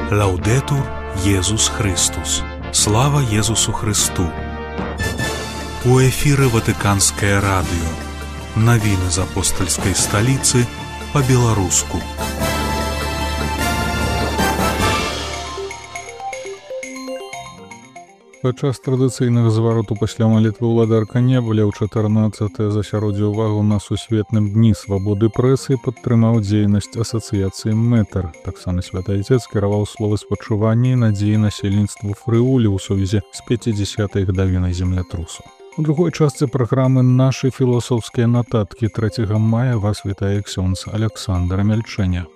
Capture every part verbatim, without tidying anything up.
Лаўдэтур Езус Христус. Слава Езусу Христу. У эфіры Ватыканскае радыё. Навіны з апостальскай сталіцы па-беларуску. Падчас традыцыйнага звароту пасля малітвы ўладарка неба Леў чатырнаццаты засяродзіў увагу на сусветным дні свабоды прэсы і падтрымаў дзейнасць асацыяцыі Мэтр. Таксама святы айцец кіраваў словы спачування і надзеі насельніцтву Фрыулі ў сувязі з пяцідзясятай гадавінай землятрусу. У другой частцы праграмы «Нашы філософскія нататкі» трэцяга мая вас вітае ксёндз Аляксандр Мяльчэня.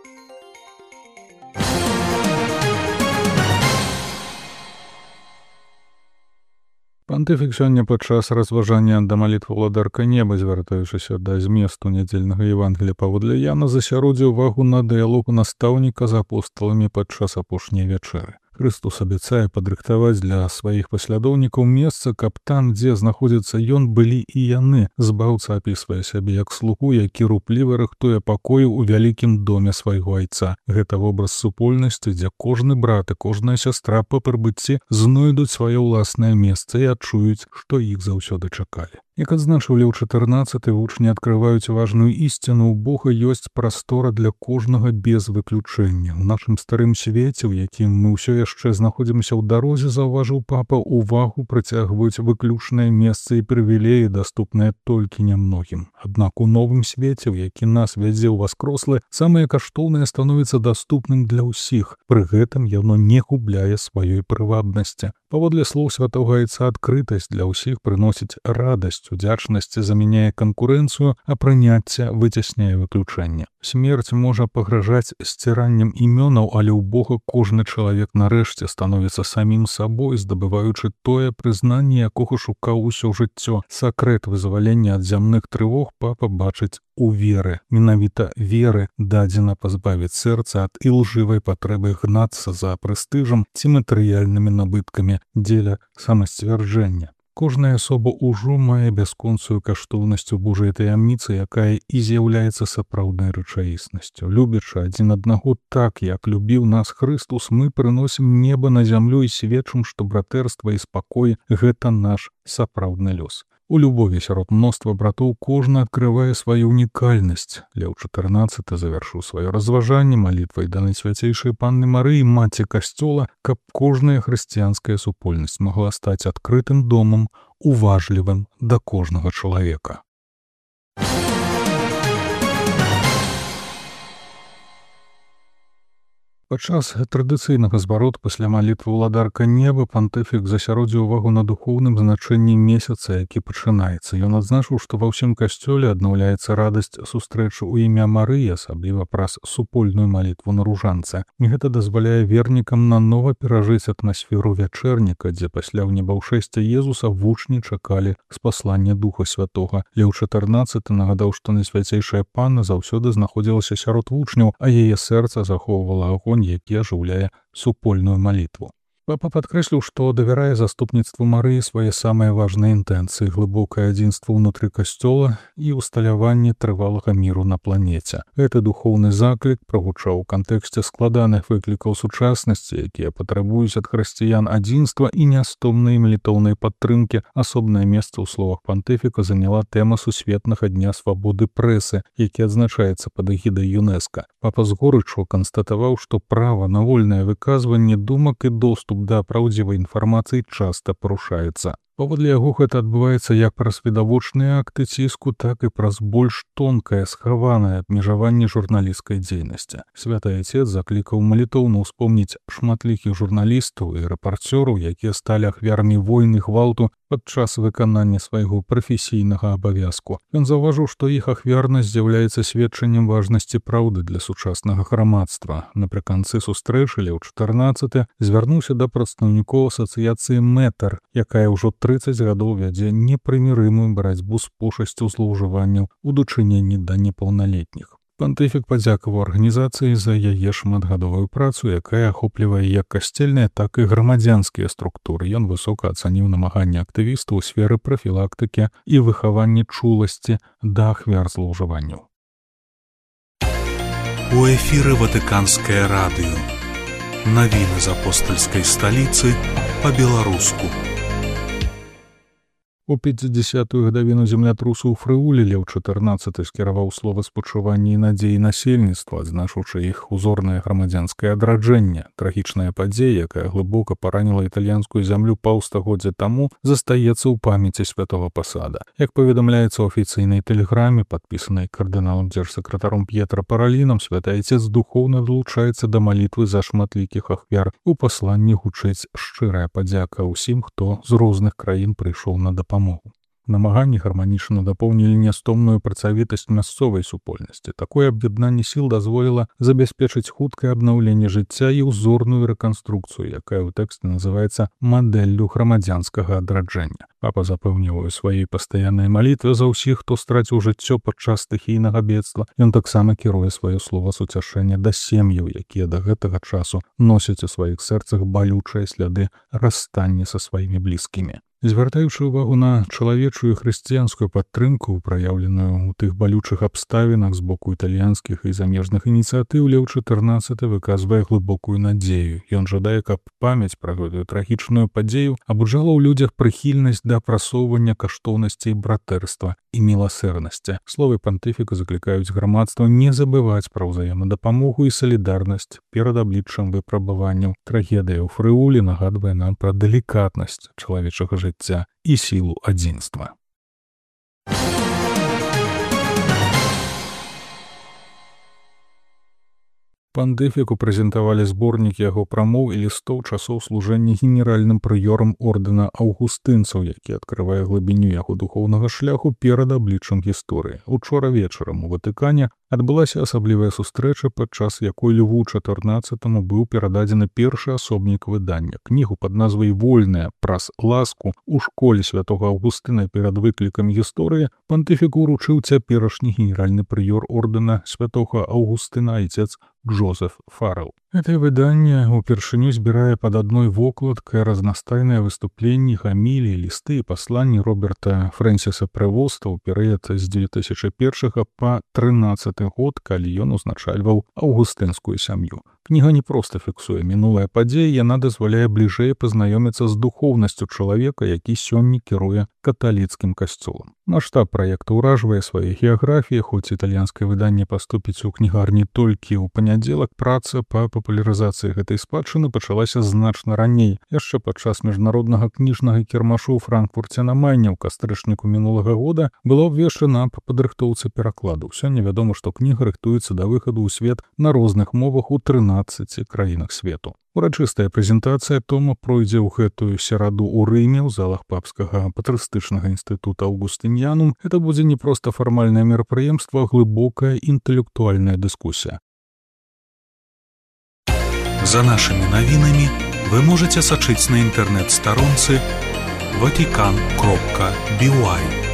Пантыфік сёння падчас разважання да малітвы ўладарка неба, звяртаючыся да зместу нядзельнага Евангелія паводле Яна, засяродзіў увагу на дыялог настаўніка з апосталамі падчас апошняй вячэры. Христус абяцае падрыхтаваць для сваіх паслядоўнікаў месца, каб там, дзе знаходзіцца ён, былі і яны. Збаўца апісвае сябе як слугу, які рупліва рыхтуе пакоі ў вялікім доме свайго айца. Гэта вобраз супольнасці, дзе кожны брат і кожная сястра па прыбыцці знойдуць сваё ўласнае месца і адчуюць, што іх заўсёды чакалі. Як адзначыў Леў чатырнаццаты, вучні адкрываюць важную ісціну: у Бога ёсць прастора для кожнага без выключэння. У нашым старым свеце, у якім мы ўсё яшчэ знаходзімся ў дарозе, заўважыў папа, увагу прыцягваюць выключныя месцы і прывілеі, даступныя толькі нямногім. Аднак у новым свеце, у які нас вядзе ўваскрослы, самае каштоўнае становіцца даступным для ўсіх. Пры гэтым яно не губляе сваёй прывабнасці. Паводле слоў святога айца, адкрытасць для ўсіх прыносіць радасць, удзячнасць замяняе канкурэнцыю, а прыняцце выцясняе выключэнне. Смерць можа пагражаць сціраннем імёнаў, але ў Бога кожны чалавек нарэшце становіцца самім сабой, здабываючы тое прызнанне, якога шукаў усё жыццё. Сакрэт вызвалення ад зямных трывог папа бачыць у веры. Менавіта веры дадзена пазбавіць сэрца ад ілжывай патрэбы гнацца за прэстыжам ці матэрыяльнымі набыткамі дзеля самасцвярджэння. Кожная асоба ўжо мае бясконцую каштоўнасць у Божай таямніцы, якая і з'яўляецца сапраўднай рэчаіснасцю. Любячы адзін аднаго так, як любіў нас Христус, мы прыносім неба на зямлю і сведчым, што братэрства і спакой – гэта наш сапраўдны лёс. У любові сярод мноства братоў кожны адкрывае сваю унікальнасць. Леў чатырнаццаты завяршыў сваё разважанне малітвай да Найсвяцейшай Панны Марыі, маці Касцёла, каб кожная хрысціянская супольнасць магла стаць адкрытым домам, уважлівым да кожнага чалавека. Падчас традыцыйнага звароту пасля малітвы ўладарка неба пантыфік засяродзіў увагу на духоўным значэнні месяца, які пачынаецца. Ён адзначыў, што ва ўсім касцёле аднаўляецца радасць сустрэчы ў імя Марыі, асабліва праз супольную малітву на ружанцы. Гэта дазваляе вернікам нанова перажыць атмасферу вячэрніка, дзе пасля ўнебаўшэсця Езуса вучні чакалі спаслання Духа Святога. Леў чатырнаццаты нагадаў, што Найсвяцейшая Панна заўсёды знаходзілася сярод вучняў, а яе сэрца захоўвала агонь, які ажыўляе супольную малітву. Папа падкрэсліў, што давярае заступніцтву Марыі свае самыя важныя інтэнцыі, глыбокае адзінства ўнутры касцёла і усталяванне трывалага міру на планеце. Гэты духоўны заклік прагучаў у кантэксце складаных выклікаў сучаснасці, якія патрабуюць ад хрысціян адзінства і нястомнай малітоўнай падтрымкі. Асобнае месца ў словах пантыфіка заняла тэма сусветнага дня свабоды прэсы, які адзначаецца пад эгідай ЮНЕСКА. Папа з горычу канстатаваў, што права на вольнае выказванне думак і доступ да праўдзівай інфармацыі часта парушаецца. Паводле яго гэта адбываецца як праз відавочныя акты ціску, так і праз больш тонкае, схаванае абмежаванне журналісцкай дзейнасці. Святы айцец заклікаў малітоўна ўспомніць шматлікіх журналістаў і рэпарцёраў, якія сталі ахвярамі войны, гвалту падчас выканання свайго прафесійнага абавязку. Ён заўважыў, што іх ахвярнасць з'яўляецца сведчаннем важнасці праўды для сучаснага грамадства. Напрыканцы сустрэчы Леў чатырнаццаты звярнуўся да прадстаўнікоў асацыяцыі Мэтр, якая ўжо трыццаць гадоў вядзе непрымірымую барацьбу з пошасцю злоўжыванняў у дачыненні да непаўналетніх. Пантыфік падзякаваў арганізацыі за яе шматгадовую працу, якая ахоплівае як касцельныя, так і грамадзянскія структуры. Ён высока ацаніў намаганні актывістаў у сферы прафілактыкі і выхавання чуласці да ахвяр злоўжыванняў. У эфіры Ватыканскае радыё. Навіны з апостальскай сталіцы па-беларуску. У пяцідзясятую гадавіну землятрусу ў Фрыулі Леў чатырнаццаты скіраваў слова спачування і надзеі насельніцтва, адзначыўшы іх узорнае грамадзянскае адраджэнне. Трагічная падзея, якая глыбока параніла італьянскую зямлю паўстагоддзя таму, застаецца ў памяці святога пасада. Як паведамляецца ў афіцыйнай тэлеграме, падпісанай кардыналам дзяржсакратаром П'етра Паралінам, святы айцец духоўна далучаецца да малітвы за шматлікіх ахвяр. У пасланні гучыць шчырая падзяка ўсім, хто з розных краін прыйшоў на дапамогу. Намаганні гарманічна дапоўнілі нястомную працавітасць мясцовай супольнасці. Такое аб'яднанне сіл дазволіла забяспечыць хуткае абнаўленне жыцця і ўзорную рэканструкцыю, якая ў тэксце называецца мадэллю грамадзянскага адраджэння. Папа запэўніў у сваёй пастаяннай малітве за ўсіх, хто страціў жыццё падчас стыхійнага бедства. Ён таксама кіруе сваё слова суцяшэння да сем'яў, якія да гэтага часу носяць у сваіх сэрцах балючыя сляды расстання са сваімі блізкімі. Звяртаючы ўвагу на чалавечую хрысціянскую падтрымку, праяўленую ў тых балючых абставінах з боку італьянскіх і замежных ініцыятыў, Леў чатырнаццаты выказвае глыбокую надзею. Ён жадае, каб памяць пра гэтую трагічную падзею абуджала ў людзях прыхільнасць да прасоўвання каштоўнасцей братэрства і міласэрнасці. Словы пантыфіка заклікаюць грамадства не забываць пра ўзаемадапамогу і салідарнасць перад абліччам выпрабаванняў. Трагедыя ў Фрыулі нагадвае нам пра далікатнасць чалавечага жыцця жыцця і сілу адзінства. Пантыфіку прэзентавалі зборнік яго прамоў і лістоў часоў служэння генеральным прыёрам ордэна аўгустынцаў, які адкрывае глыбіню яго духоўнага шляху перад абліччам гісторыі. Учора вечарам у Ватыкане адбылася асаблівая сустрэча, падчас якой Льву чатырнаццатаму быў перададзены першы асобнік выдання. Кнігу пад назвай «Вольная праз ласку» у школе святога Аўгустына перад выклікам гісторыі пантыфіку ўручыў цяперашні генеральны прыёр ордэна святога Аўгустына айцец Джозеф Фарэл. Гэтае выданне упершыню збірае пад адной вокладкай разнастайныя выступленні, гаміліі, лісты і пасланні Роберта Фрэнсіса Прэвоста ў перыяд з дзве тысячы першага па трынаццаты год, калі ён узначальваў аўгустынскую сям'ю. Кніга не проста фіксуе мінулыя падзеі, яна дазваляе бліжэй пазнаёміцца з духоўнасцю чалавека, які сёння кіруе каталіцкім касцёлам. Маштаб праекта ўражвае сваёй геаграфіяй, хоць італьянскае выданне паступіць у кнігарні толькі ў панядзелак, праца па папулярызацыі гэтай спадчыны пачалася значна раней. Яшчэ падчас міжнароднага кніжнага кірмашу ў Франкфурце на Майне ў кастрычніку мінулага года было абвешчана па падрыхтоўцы перакладу. Сёння вядома, што кніга рыхтуецца да выхаду ў свет на розных мовах у трынаццаці краінах свету. Урачыстая прэзентацыя тома пройдзе ў гэтую сераду ў Рыме ў залах папскага патрыстычнага інстытута Аўгустынянум. Гэта будзе не проста фармальнае мерапрыемства, а глыбокая інтэлектуальная дыскусія. За нашымі навінамі вы можаце сачыць на інтэрнэт-старонцы ватикан кропка би уай.